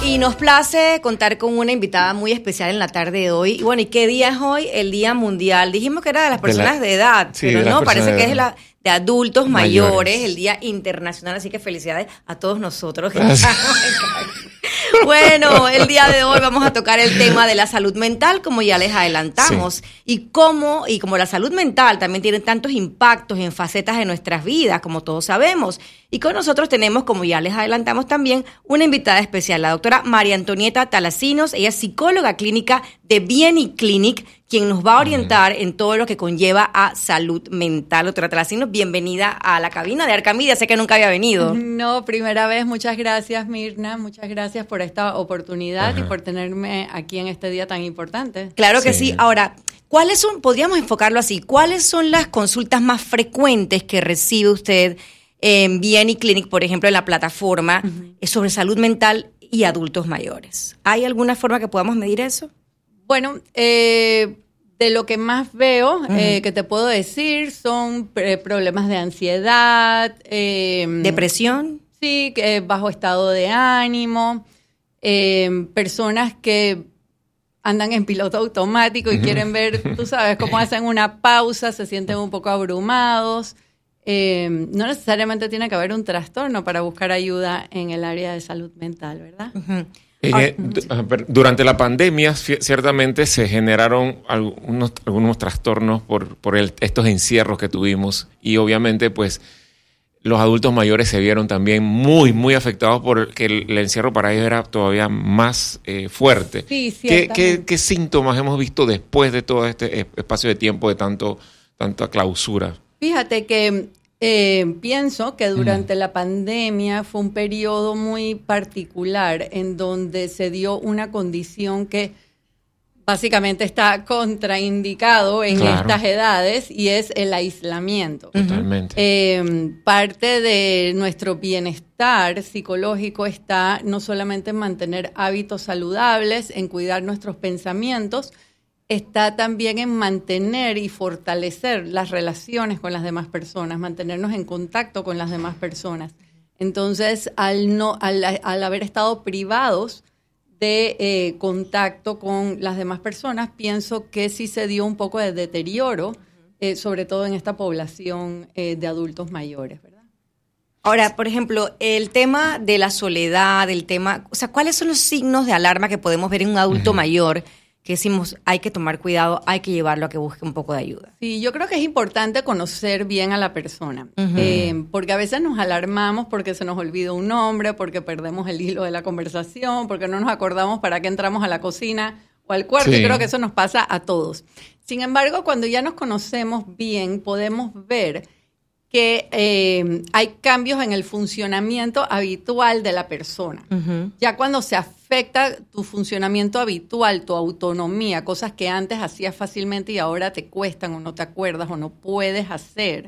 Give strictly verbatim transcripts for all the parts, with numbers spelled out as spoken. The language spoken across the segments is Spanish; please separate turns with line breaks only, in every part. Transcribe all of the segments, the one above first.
y nos place contar con una invitada muy especial en la tarde de hoy. Y bueno, ¿y qué día es hoy? El Día Mundial. Dijimos que era de las personas de, la, de edad, sí, pero no, parece que es la de adultos mayores. mayores, el Día Internacional, así que felicidades a todos nosotros. Bueno, el día de hoy vamos a tocar el tema de la salud mental, como ya les adelantamos, sí. y cómo, y como la salud mental también tiene tantos impactos en facetas de nuestras vidas, como todos sabemos. Y con nosotros tenemos, como ya les adelantamos también, una invitada especial, la doctora María Antonieta Talacinos. Ella es psicóloga clínica de Vieni Clinic, quien nos va a orientar en todo lo que conlleva a salud mental. Doctora Talacinos, bienvenida a la cabina de Arcamedia. Sé que nunca había venido.
No, primera vez. Muchas gracias, Mirna. Muchas gracias por esta oportunidad Ajá. y por tenerme aquí en este día tan importante.
Claro que sí. sí. Ahora, ¿cuáles son, podríamos enfocarlo así, cuáles son las consultas más frecuentes que recibe usted en Vieni Clinic, por ejemplo, en la plataforma, uh-huh. sobre salud mental y adultos mayores? ¿Hay alguna forma que podamos medir eso?
Bueno, eh, de lo que más veo, uh-huh. eh, que te puedo decir, son eh, problemas de ansiedad. Eh,
¿Depresión?
Sí, eh, bajo estado de ánimo. Eh, personas que andan en piloto automático y uh-huh. quieren ver, tú sabes, cómo hacen una pausa, se sienten un poco abrumados. Eh, no necesariamente tiene que haber un trastorno para buscar ayuda en el área de salud mental, ¿verdad?
Uh-huh. Eh, durante la pandemia, ciertamente se generaron algunos, algunos trastornos por, por el, estos encierros que tuvimos y obviamente pues los adultos mayores se vieron también muy, muy afectados porque el, el encierro para ellos era todavía más eh, fuerte.
Sí,
¿Qué, qué, ¿Qué síntomas hemos visto después de todo este espacio de tiempo de tanto, tanta clausura?
Fíjate que eh, pienso que durante mm. la pandemia fue un periodo muy particular en donde se dio una condición que básicamente está contraindicado en claro. estas edades y es el aislamiento.
Totalmente.
Eh, parte de nuestro bienestar psicológico está no solamente en mantener hábitos saludables, en cuidar nuestros pensamientos, está también en mantener y fortalecer las relaciones con las demás personas, mantenernos en contacto con las demás personas. Entonces, al, no, al, al haber estado privados de eh, contacto con las demás personas, pienso que sí se dio un poco de deterioro, eh, sobre todo en esta población eh, de adultos mayores, ¿verdad?
Ahora, por ejemplo, el tema de la soledad, el tema, o sea, ¿cuáles son los signos de alarma que podemos ver en un adulto uh-huh. mayor que decimos hay que tomar cuidado, hay que llevarlo a que busque un poco de ayuda?
Sí, yo creo que es importante conocer bien a la persona, uh-huh. eh, porque a veces nos alarmamos porque se nos olvida un nombre, porque perdemos el hilo de la conversación, porque no nos acordamos para qué entramos a la cocina o al cuarto, sí. y creo que eso nos pasa a todos. Sin embargo, cuando ya nos conocemos bien, podemos ver que eh, hay cambios en el funcionamiento habitual de la persona. Uh-huh. Ya cuando se afecta tu funcionamiento habitual, tu autonomía, cosas que antes hacías fácilmente y ahora te cuestan o no te acuerdas o no puedes hacer,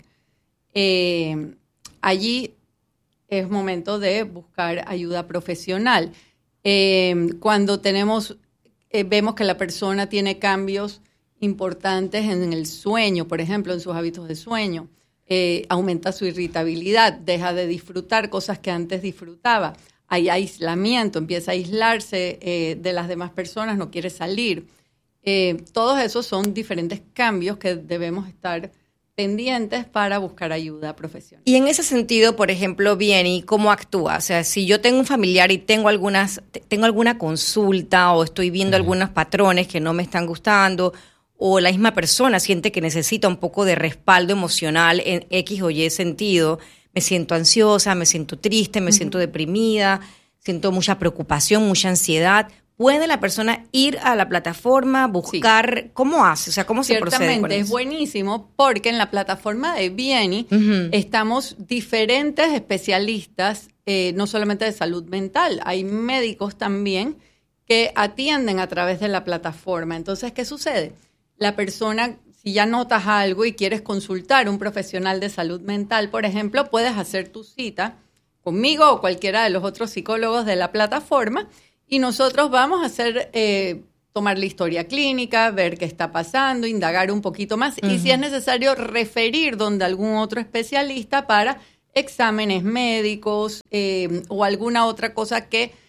eh, allí es momento de buscar ayuda profesional. Eh, cuando tenemos, eh, vemos que la persona tiene cambios importantes en el sueño, por ejemplo, en sus hábitos de sueño, Eh, aumenta su irritabilidad, deja de disfrutar cosas que antes disfrutaba. Hay aislamiento, empieza a aislarse eh, de las demás personas, no quiere salir. Eh, todos esos son diferentes cambios que debemos estar pendientes para buscar ayuda profesional.
Y en ese sentido, por ejemplo, Vieni, ¿cómo actúa? O sea, si yo tengo un familiar y tengo algunas, tengo alguna consulta o estoy viendo uh-huh. algunos patrones que no me están gustando, o la misma persona siente que necesita un poco de respaldo emocional en X o Y sentido, me siento ansiosa, me siento triste, me uh-huh. siento deprimida, siento mucha preocupación, mucha ansiedad, ¿puede la persona ir a la plataforma, buscar, sí. cómo hace? O sea, ¿cómo se procede con eso?
Es buenísimo porque en la plataforma de Vieni uh-huh. estamos diferentes especialistas, eh, no solamente de salud mental, hay médicos también que atienden a través de la plataforma. Entonces, ¿qué sucede? La persona, si ya notas algo y quieres consultar a un profesional de salud mental, por ejemplo, puedes hacer tu cita conmigo o cualquiera de los otros psicólogos de la plataforma y nosotros vamos a hacer, eh, tomar la historia clínica, ver qué está pasando, indagar un poquito más uh-huh. y si es necesario referir donde algún otro especialista para exámenes médicos eh, o alguna otra cosa que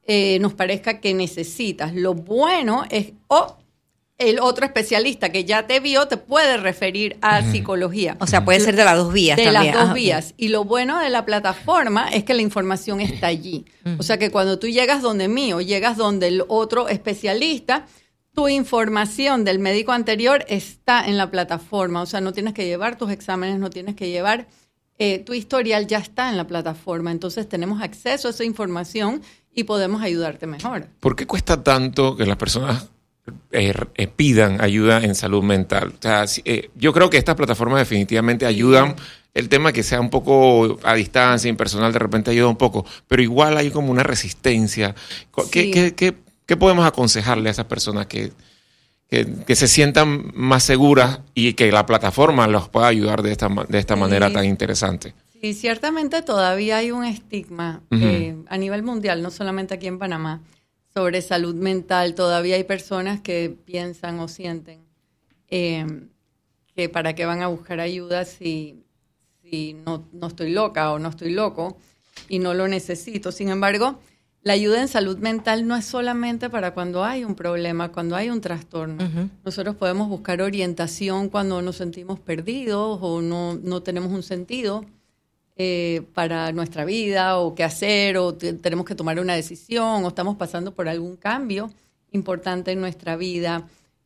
eh, nos parezca que necesitas. Lo bueno es, o el otro especialista que ya te vio te puede referir a uh-huh. psicología.
O sea, puede ser de las dos vías
de
también.
las dos
ah,
vías. Okay. Y lo bueno de la plataforma es que la información está allí. Uh-huh. O sea, que cuando tú llegas donde mí o llegas donde el otro especialista, tu información del médico anterior está en la plataforma. O sea, no tienes que llevar tus exámenes, no tienes que llevar... Eh, tu historial ya está en la plataforma. Entonces tenemos acceso a esa información y podemos ayudarte mejor.
¿Por qué cuesta tanto que las personas eh, eh, pidan ayuda en salud mental? O sea, eh, yo creo que estas plataformas definitivamente ayudan. El tema que sea un poco a distancia, impersonal, de repente ayuda un poco, pero igual hay como una resistencia. ¿Qué, sí. qué, qué, qué podemos aconsejarle a esas personas que... Que, que se sientan más seguras y que la plataforma los pueda ayudar de esta, de esta sí. manera tan interesante?
Sí, ciertamente todavía hay un estigma uh-huh. eh, a nivel mundial, no solamente aquí en Panamá, sobre salud mental. Todavía hay personas que piensan o sienten eh, que para qué van a buscar ayuda si, si no, no estoy loca o no estoy loco y no lo necesito. Sin embargo, la ayuda en salud mental no es solamente para cuando hay un problema, cuando hay un trastorno. Uh-huh. Nosotros podemos buscar orientación cuando nos sentimos perdidos o no, no tenemos un sentido eh, para nuestra vida o qué hacer o t- tenemos que tomar una decisión o estamos pasando por algún cambio importante en nuestra vida.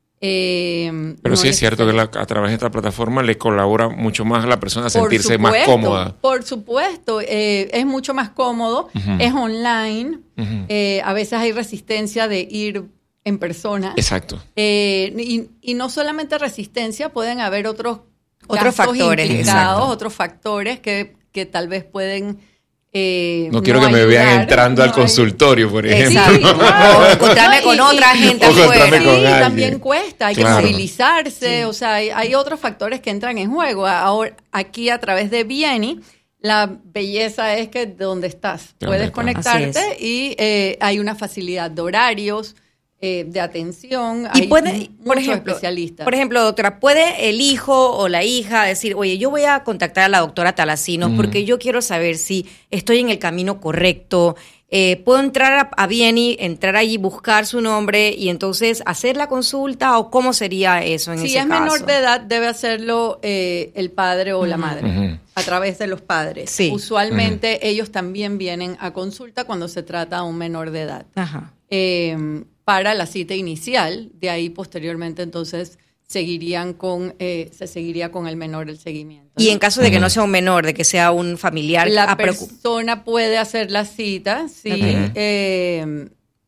Eh,
Pero
no
sí es cierto que la, a través de esta plataforma le colabora mucho más a la persona a sentirse
supuesto,
más cómoda.
Por supuesto, eh, es mucho más cómodo, uh-huh. es online, uh-huh. eh, a veces hay resistencia de ir en persona.
Exacto.
Eh, y, y no solamente resistencia, pueden haber otros,
otros factores,
implicados, otros factores que, que tal vez pueden... Eh,
no quiero
no
que me
ayudar,
vean entrando
no
al consultorio, por ejemplo.
Sí, claro.
O encontrarme
No,
con
y,
otra
y,
gente
y,
afuera.
Sí,
con
también cuesta, hay
claro.
que movilizarse,
Sí.
o sea, hay, hay otros factores que entran en juego. Ahora, aquí a través de Vieni, la belleza es que donde estás puedes conectarte y eh, hay una facilidad de horarios, eh, de atención.
Y
hay
puede, por ejemplo,
especialistas.
por ejemplo, doctora, ¿puede el hijo o la hija decir, oye, yo voy a contactar a la doctora Talacinos uh-huh. porque yo quiero saber si estoy en el camino correcto? Eh, ¿Puedo entrar a, a Vieni, entrar allí, buscar su nombre y entonces hacer la consulta o cómo sería eso en
si
ese caso?
Si es menor de edad, debe hacerlo eh, el padre o uh-huh. la madre, uh-huh. a través de los padres.
Sí.
Usualmente uh-huh. ellos también vienen a consulta cuando se trata de un menor de edad.
Ajá.
Eh, para la cita inicial, de ahí posteriormente entonces seguirían con, eh, se seguiría con el menor el seguimiento.
Y
¿no?
en caso de que no sea un menor, de que sea un familiar.
La persona puede hacer la cita, sí, okay. eh,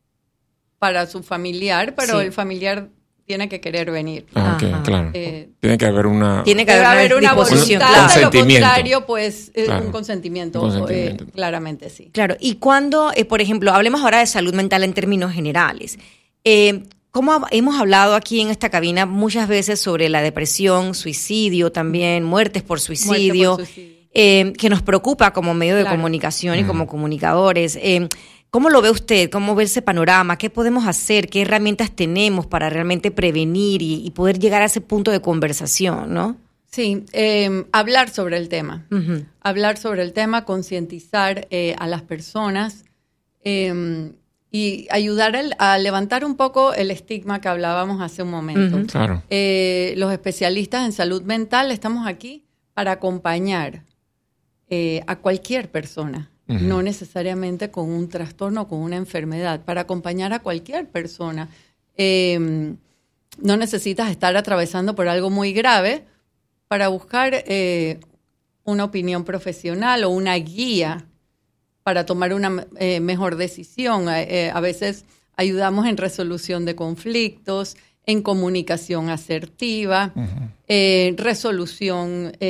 para su familiar, pero sí. el familiar tiene que querer venir.
Ah, okay, claro. Eh, tiene que haber una...
Tiene que
debe
haber
una, una voluntad,
un
de lo contrario, pues
claro.
un consentimiento,
un consentimiento.
Eh, claramente sí.
Claro, y cuando, eh, por ejemplo, hablemos ahora de salud mental en términos generales. Eh, como hemos hablado aquí en esta cabina muchas veces sobre la depresión, suicidio también, muertes por suicidio,
Muerte por suicidio.
Eh, que nos preocupa como medio de
claro.
comunicación y mm. como comunicadores. Eh, ¿Cómo lo ve usted? ¿Cómo ve ese panorama? ¿Qué podemos hacer? ¿Qué herramientas tenemos para realmente prevenir y, y poder llegar a ese punto de conversación, ¿no?
Sí, eh, hablar sobre el tema.
Uh-huh.
Hablar sobre el tema, concientizar eh, a las personas eh, y ayudar el, a levantar un poco el estigma que hablábamos hace un momento.
Uh-huh. Claro.
Eh, los especialistas en salud mental estamos aquí para acompañar eh, a cualquier persona. Uh-huh. No necesariamente con un trastorno o con una enfermedad, para acompañar a cualquier persona. Eh, no necesitas estar atravesando por algo muy grave para buscar eh, una opinión profesional o una guía para tomar una eh, mejor decisión. Eh, a veces ayudamos en resolución de conflictos, en comunicación asertiva, uh-huh. eh, resolución... Eh,